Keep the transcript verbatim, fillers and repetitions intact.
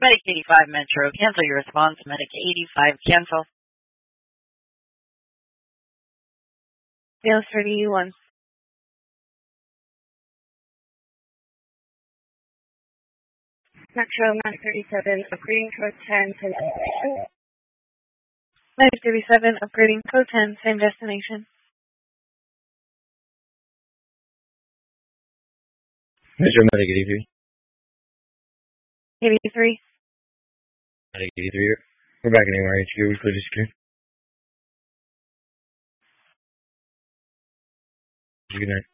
Medic eighty-five Metro, cancel your response. Medic eighty-five, cancel. Sales thirty-one. Metro, Medic thirty-seven, upgrading code ten, same destination. Medic thirty-seven, upgrading code ten, same destination. Metro, Medic eighty-three. eighty-three. Medic eighty-three, we're back in anywhere. H Q, we're clear to secure. Good night.